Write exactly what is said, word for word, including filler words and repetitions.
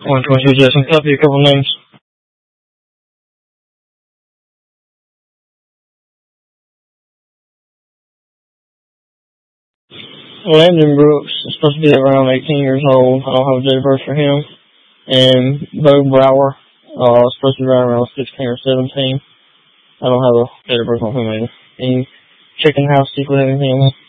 One twenty-two Jackson, copy a couple names. Landon Brooks is supposed to be around eighteen years old. I don't have a date of birth for him. And Bo Brower, uh, supposed to be around sixteen or seventeen. I don't have a date of birth on him either. Any chicken house, see if we have anything on that.